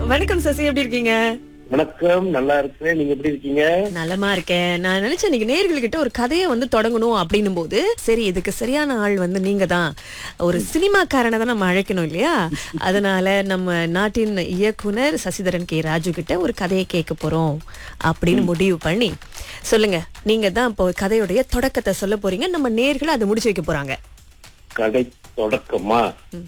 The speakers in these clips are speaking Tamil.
வணக்கம் சசி, எப்படி இருக்கீங்க? வணக்கம், நல்லா இருக்கிறேன். நீங்க எப்படி இருக்கீங்க? நலமா இருக்கேன். நான் நினைச்சேன் இன்னைக்கு நேயர்கள்கிட்ட ஒரு கதையை தொடங்கணும் அப்படின்னும் போது, சரி இதுக்கு சரியான ஆள் நீங்க தான். ஒரு சினிமாக்காரனை தான் நம்ம அழைக்கணும் இல்லையா? அதனால நம்ம நாட்டின் இயக்குனர் சசிதரன் கே ராஜு கிட்ட ஒரு கதையை கேட்க போறோம் அப்படின்னு முடிவு பண்ணி, சொல்லுங்க, நீங்க தான் இப்போ கதையுடைய தொடக்கத்தை சொல்ல போறீங்க. நம்ம நேயர்கள் அதை முடிச்சு வைக்க போறாங்க. கடை தொடக்கமா?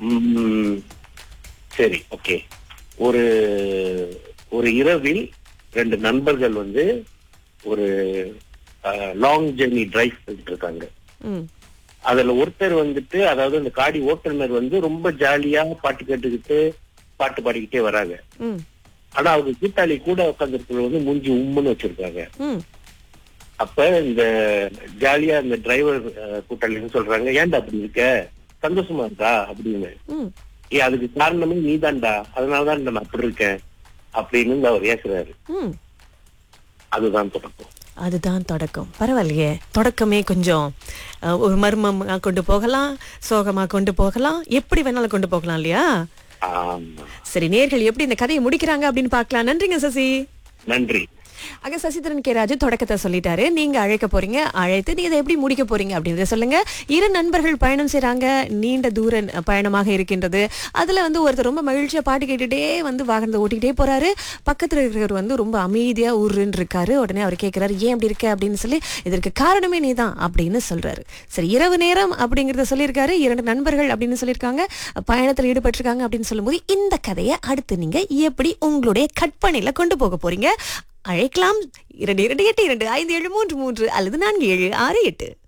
சரி, ஓகே. ஒரு ஒரு இரவில் ரெண்டு நண்பர்கள் ஒரு லாங் ஜெர்னி டிரைவ் பண்ணிட்டு இருக்காங்க. அதுல ஒருத்தர் அதாவது அந்த காடி ஓட்டுநர் ரொம்ப ஜாலியா பாட்டு கேட்டுக்கிட்டு பாட்டு பாடிக்கிட்டே வராங்க. ஆனா அவங்க கூட்டாளி கூட உட்காந்துருக்கிறது மூஞ்சி உம்முன்னு வச்சிருக்காங்க. அப்ப இந்த ஜாலியா இந்த டிரைவர் கூட்டாளி சொல்றாங்க, ஏன்டா அப்படி இருக்க, சந்தோஷமா இருக்கா அப்படின்னு. அதுக்கு காரணமே நீதான்டா, அதனாலதான் நான் அப்படி இருக்கேன் அப்படின்னு அவர் ஏசுறாரு. அதுதான் தொடக்கம். அதுதான் தொடக்கம். பரவாயில்லையே, தொடக்கமே கொஞ்சம் ஒரு மர்மமா கொண்டு போகலாம், சோகமா கொண்டு போகலாம், எப்படி வேணாலும் கொண்டு போகலாம் இல்லையா? சரி, நேயர்கள் எப்படி இந்த கதையை முடிக்கிறாங்க அப்படின்னு பார்க்கலாம். நன்றிங்க சசி. நன்றி. ஆக சசிதரன் கே ராஜு தொடக்கத்தை சொல்லிட்டாரு. நீங்க அழைக்க போறீங்க, அழைத்து நீங்க இதை எப்படி முடிக்க போறீங்க அப்படின்றத சொல்லுங்க. இரு நண்பர்கள் பயணம் செய்றாங்க, நீண்ட தூர பயணமாக இருக்கின்றது. அதுல ஒருத்தர் ரொம்ப மகிழ்ச்சியா பாட்டு கேட்டுட்டே வாகனத்தை ஓட்டிக்கிட்டே போறாரு. பக்கத்துல இருக்கிறவர் ரொம்ப அமைதியா ஊருன்னு இருக்காரு. உடனே அவர் கேட்கிறாரு, ஏன் அப்படி இருக்க அப்படின்னு சொல்லி. இதற்கு காரணமே நீதான் அப்படின்னு சொல்றாரு. சரி, இரவு நேரம் அப்படிங்கறத சொல்லியிருக்காரு, இரண்டு நண்பர்கள் அப்படின்னு சொல்லியிருக்காங்க, பயணத்தில் ஈடுபட்டிருக்காங்க அப்படின்னு சொல்லும்போது, இந்த கதையை அடுத்து நீங்க எப்படி உங்களுடைய கற்பனையில கொண்டு போக போறீங்க? அழைக்கலாம் 2282 5733 அல்லது 4768.